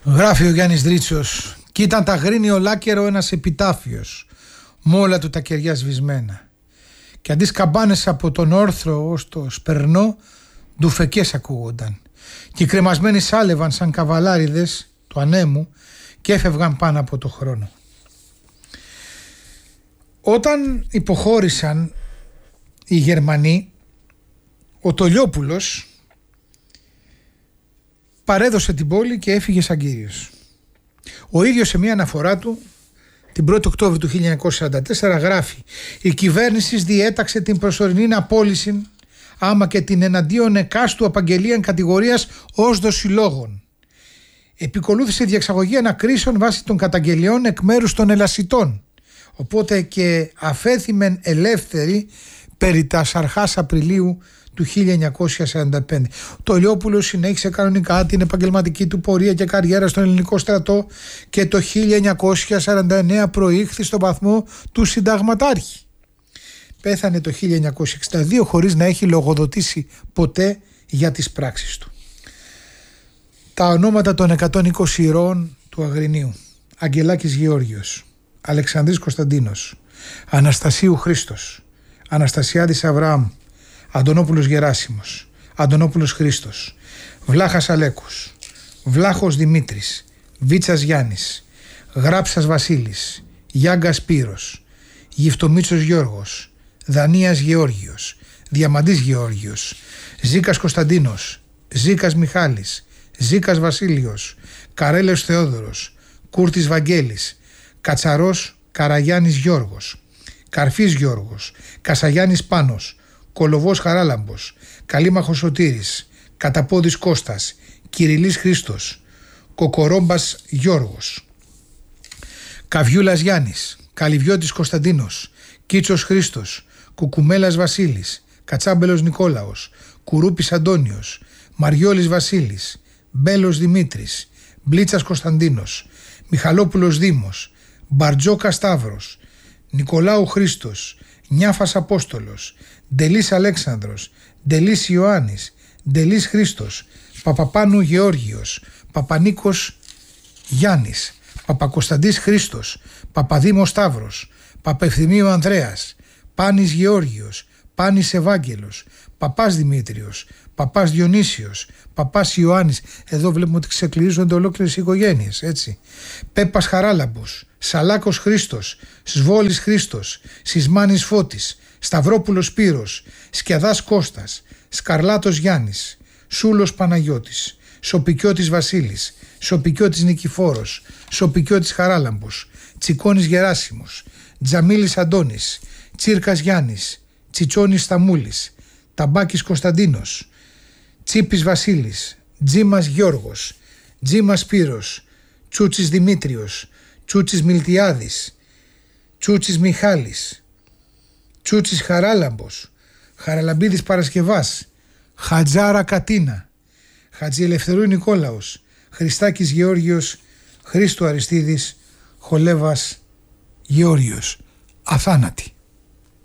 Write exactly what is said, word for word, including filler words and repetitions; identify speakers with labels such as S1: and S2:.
S1: Γράφει ο Γιάννης Δρίτσος: «Κι ήταν τα γρίνει ολάκερο ένας επιτάφιος, μ' όλα του τα κεριά σβησμένα. Και αντί σκαμπάνες από τον όρθρο ως το σπερνό, ντουφεκές ακούγονταν. Και οι κρεμασμένοι σάλευαν σαν καβαλάριδες του ανέμου και έφευγαν πάνω από το χρόνο». Όταν υποχώρησαν οι Γερμανοί, ο Τολιόπουλος παρέδωσε την πόλη και έφυγε σαν κύριος. Ο ίδιος σε μια αναφορά του την πρώτη Οκτώβρη του χίλια εννιακόσια σαράντα τέσσερα γράφει: «Η κυβέρνηση διέταξε την προσωρινή απόλυση άμα και την εναντίον εκάστου απαγγελίαν κατηγορίας ως δοσιλόγων. Επικολούθησε διεξαγωγή ανακρίσεων βάσει των καταγγελιών εκ μέρους των ελασιτών, οπότε και αφέθημεν ελεύθεροι περί τας αρχάς Απριλίου του χίλια εννιακόσια σαράντα πέντε. Το Λιόπουλος συνέχισε κανονικά την επαγγελματική του πορεία και καριέρα στον ελληνικό στρατό και το χίλια εννιακόσια σαράντα εννέα προήχθη στον βαθμό του συνταγματάρχη. Πέθανε το χίλια εννιακόσια εξήντα δύο χωρίς να έχει λογοδοτήσει ποτέ για τις πράξεις του. Τα ονόματα των εκατόν είκοσι ηρώων του Αγρινίου: Αγγελάκης Γεώργιος, Αλεξανδρής Κωνσταντίνος, Αναστασίου Χρήστος, Αναστασιάδης Αβραάμ, Αντωνόπουλος Γεράσιμος, Αντωνόπουλος Χρήστος, Βλάχας Αλέκος, Βλάχος Δημήτρης, Βίτσας Γιάννης, Γράψας Βασίλης, Γιάγκας Πύρος, Γυφτομίτσος Γιώργος, Δανίας Γεώργιος, Διαμαντής Γεώργιος, Ζήκας Κωνσταντίνος, Ζήκας Μιχάλης, Ζήκας Βασίλειος, Καρέλος Θεόδωρος, Κούρτης Βαγγέλης, Κατσαρός Καραγιάννης Γιώργος, Καρφής Γιώργος, Κασαγιάννης Πάνος, Κολοβός Χαράλαμπος, Καλήμαχος Σωτήρης, Καταπόδης Κώστας, Κυριλής Χρήστος, Κοκορόμπας Γιώργος, Καβιούλας Γιάννης, Καλυβιώτης Κωνσταντίνος, Κίτσος Χρήστος, Κουκουμέλας Βασίλης, Κατσάμπελος Νικόλαος, Κουρούπης Αντώνιος, Μαριόλης Βασίλης, Μπέλος Δημήτρης, Μπλίτσας Κωνσταντίνος, Μιχαλόπουλος Δήμος, Μπαρτζόκα Σταύρος, Νικολάου Χρήστος, Νιάφας Απόστολος, Ντελής Αλέξανδρος, Ντελής Ιωάννης, Ντελής Χρήστος, Παπαπάνου Γεώργιος, Παπανίκος Γιάννης, Παπακοσταντής Χρήστος, Παπαδήμος Σταύρος, Παπευθυμίου Ανδρέας, Πάνης Γεώργιος, Πάνης Ευάγγελος, Παπάς Δημήτριος, Παπάς Διονύσιος, Παπάς Ιωάννης. Εδώ βλέπουμε ότι ξεκληρίζονται ολόκληρες οικογένειες, έτσι. Πέπας Χαράλαμπος, Σαλάκος Χρήστος, Σβόλης Χρήστος, Σισμάνης Φώτης, Σταυρόπουλος Σπύρος, Σκιαδάς Κώστας, Σκαρλάτος Γιάννης, Σούλος Παναγιώτης, Σοπικιώτης Βασίλης, Σοπικιώτης Νικηφόρος, Σοπικιώτης Χαράλαμπος, Τσικώνης Γεράσιμος, Τζαμίλης Αντώνης, Τσίρκας Γιάννης, Τσιτσόνης Σταμούλης, Ταμπάκης Κωνσταντίνος, Τσίπης Βασίλης, Τζίμας Γιώργος, Τζίμας Σπύρος, Τσούτσης Δημήτριος, Τσούτσης Μιλτιάδης, Τσούτσης Μιχάλης, Τσούτσης Χαράλαμπος, Χαραλαμπίδης Παρασκευάς, Χατζάρα Κατίνα, Χατζιελευθερού Νικόλαος, Χριστάκης Γεώργιος, Χρήστο Αριστίδης, Χολέβας Γεώργιος. Αθάνατη.